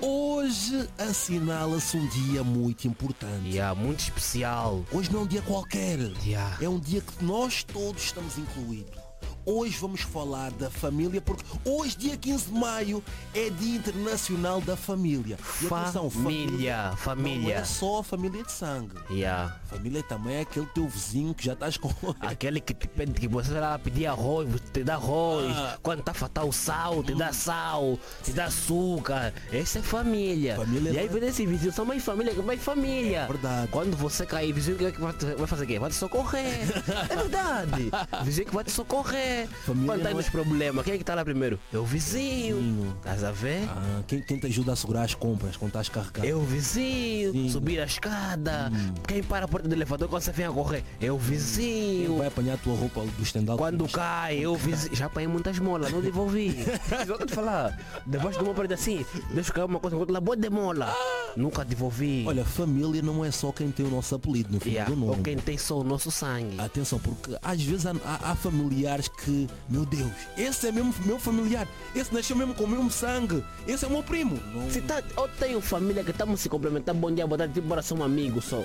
Hoje assinala-se um dia muito importante. Muito especial. Hoje não é um dia qualquer. Yeah. É um dia que nós todos estamos incluídos. Hoje vamos falar da família, porque hoje, dia 15 de maio, é Dia Internacional da Família. E atenção, Família. não é só a família de sangue. Família também é aquele teu vizinho que já estás com... Aquele que te pede que você vai lá pedir arroz, te dá arroz. Quando tá faltando sal, te dá sal, te dá açúcar. Essa é família. E aí vem esse vizinho, são mais família que mais família. É verdade. Quando você cair, vizinho que vai fazer o quê? Vai te socorrer. É verdade. Vizinho que vai te socorrer. Quando tá nos problemas, quem é que tá lá primeiro? É o vizinho. Estás a ver? Quem te ajuda a segurar as compras quando estás carregado? É o vizinho. Subir a escada. Quem para a porta do elevador quando você vem a correr? É o vizinho. Quem vai apanhar a tua roupa do estendal? Quando cai, é o vizinho. Já apanhei muitas molas, não devolvi. Só que te falar, debaixo de uma parede assim, deixa cair uma coisa, lá, boa de mola. Nunca devolvi. Olha, família não é só quem tem o nosso apelido no final do nome. Ou quem tem só o nosso sangue. Atenção, porque às vezes há familiares que, meu Deus, esse é mesmo meu familiar, esse nasceu mesmo com o mesmo sangue, esse é o meu primo. Se tá, eu tenho família que estamos se complementando, bom dia, boa tarde, tipo, bora ser um amigo só.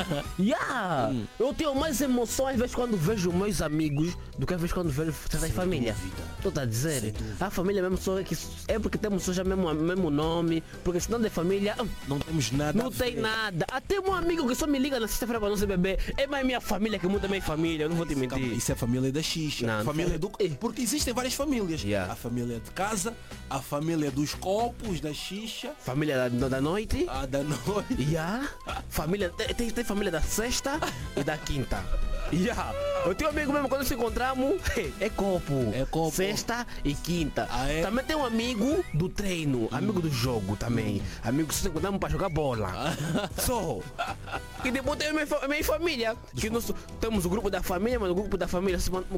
Eu tenho mais emoções às vezes quando vejo meus amigos do que às vezes quando vejo certa família. Tu tá a dizer? A família mesmo só é que é porque temos só já mesmo nome, porque se não de família não temos nada. Não tem nada. Até um amigo que só me liga na sexta-feira para não ser bebê é mais minha família que muda minha família, eu não vou te mentir. Isso é a família da xixa. Não, família do... Porque existem várias famílias. A família de casa, a família dos copos, da xixa. Família da noite. Da noite. Família, tem família da sexta e da quinta. Eu tenho um amigo mesmo, quando se encontramos, é copo. Sexta e quinta. Também tem um amigo do treino, amigo do jogo também. Amigo que se encontramos para jogar bola. Só. E depois tem a minha família. Que nós temos o grupo da família, mas o grupo da família,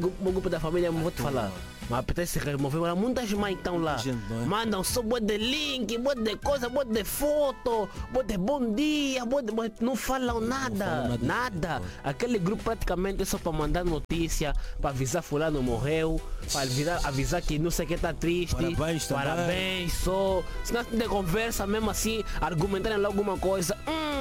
eu vou te falar. Mas apetece remover lá, muitas mães estão lá. Mandam só boa de link, boa de coisa, boa de foto, boa de bom dia, não falam nada. Nada. Aquele grupo praticamente é só para mandar notícia, para avisar fulano morreu, para avisar que não sei quem está triste. Parabéns só. Se não tem conversa mesmo assim, argumentarem lá alguma coisa.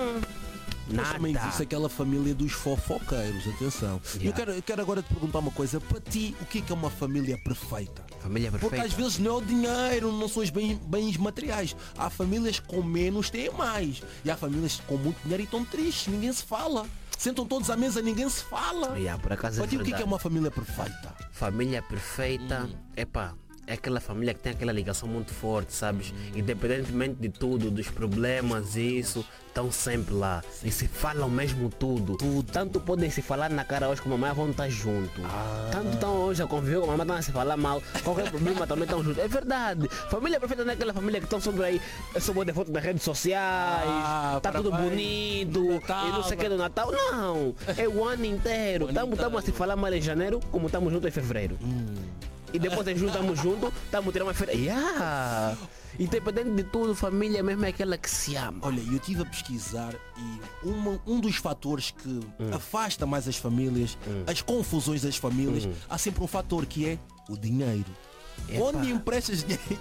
Nada. Também existe aquela família dos fofoqueiros, atenção. Eu quero agora te perguntar uma coisa. Para ti, o que é uma família perfeita? Família perfeita? Porque às vezes não é o dinheiro, não são os bens materiais. Há famílias com menos, têm mais. E há famílias com muito dinheiro e estão tristes, ninguém se fala. Sentam todos à mesa, ninguém se fala. Por acaso para ti, o que é uma família perfeita? Família perfeita, é aquela família que tem aquela ligação muito forte, sabes? Independentemente de tudo, dos problemas, isso, estão sempre lá. E se falam mesmo tudo. Tanto podem se falar na cara hoje como amanhã vão estar juntos. Tanto estão hoje a conviver com a mamãe, estão a se falar mal. Qualquer problema também estão juntos. É verdade. Família perfeita não é aquela família que estão sobre aí, é só boa de foto nas redes sociais, tá tudo bonito, e não sei o que do Natal. Não, é o ano inteiro. Estamos a se falar mal em janeiro, como estamos juntos em fevereiro. E depois de junho estamos juntos, estamos tirando uma férias. Independente de tudo, família mesmo é aquela que se ama. Olha, eu estive a pesquisar e um dos fatores que afasta mais as famílias, as confusões das famílias, há sempre um fator que é o dinheiro. Quando emprestas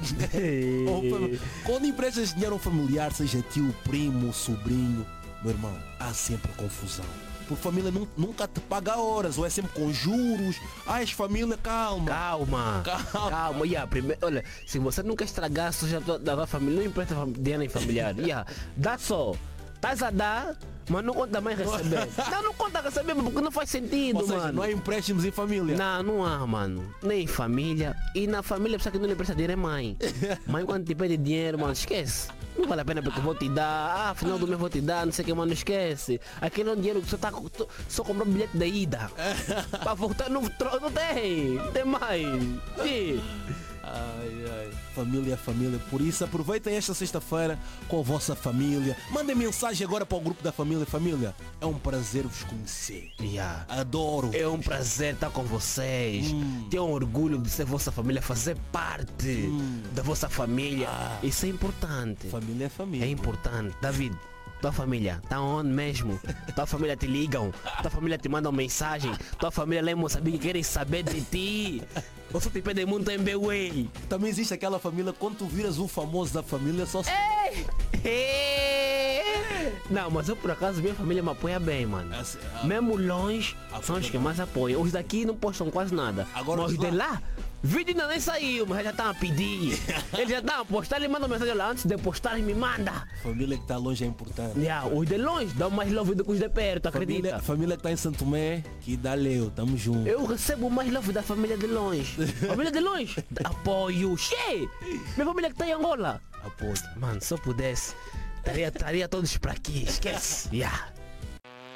dinheiro a um familiar, seja tio, primo, sobrinho, meu irmão, há sempre confusão. Por família nunca te paga horas, ou é sempre com juros. As família, calma. Primeiro, olha, se você nunca estragar a suja da família, não empresta dinheiro em familiar. Dá só. Estás a dar, mas não conta mais receber. Não conta receber porque não faz sentido, ou seja, mano. Não há empréstimos em família. Não há, mano. Nem em família. E na família, pessoa que não lhe empresta dinheiro é mãe. Mãe, quando te pede dinheiro, mano, esquece. Não vale a pena porque eu vou te dar. Final do mês vou te dar, não sei o que, mano, esquece. Aquele é um dinheiro que só comprou bilhete da ida. Para voltar, não tem mais. Família. Por isso, aproveitem esta sexta-feira com a vossa família. Mandem mensagem agora para o grupo da família. Família, é um prazer vos conhecer. Adoro. É um prazer estar com vocês. Tenho orgulho de ser vossa família, fazer parte da vossa família. Isso é importante. Família é família. É importante. David, tua família tá onde mesmo? Tua família te ligam, tua família te mandam mensagem, tua família lá em Moçambique querem saber de ti. Você te pede muito em Beway. Também existe aquela família, quando tu viras o famoso da família, só se... Não, mas eu por acaso minha família me apoia bem, mano. Mesmo longe, são os que mais apoiam. Os daqui não postam quase nada. Agora, mas os de lá, vídeo ainda nem saiu, mas já estão a pedir. Eles já estão a postar, ele manda mensagem lá antes de postar e me manda. Família que está longe é importante. Os de longe dão mais love do que os de perto, acredita? Família que está em Santo Tomé, que dá leu, tamo junto. Eu recebo mais love da família de longe. Família de longe, apoio. Minha família que está em Angola, apoio. Mano, se eu pudesse, estaria todos para aqui, esquece.